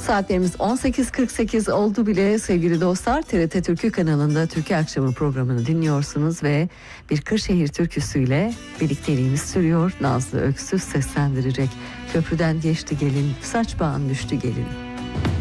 Saatlerimiz 18.48 oldu bile sevgili dostlar. TRT Türkü kanalında Türkiye Akşamı programını dinliyorsunuz ve bir Kırşehir türküsüyle birlikteliğimiz sürüyor. Nazlı Öksüz seslendirecek. Köprüden geçti gelin, saç bağın düştü gelin.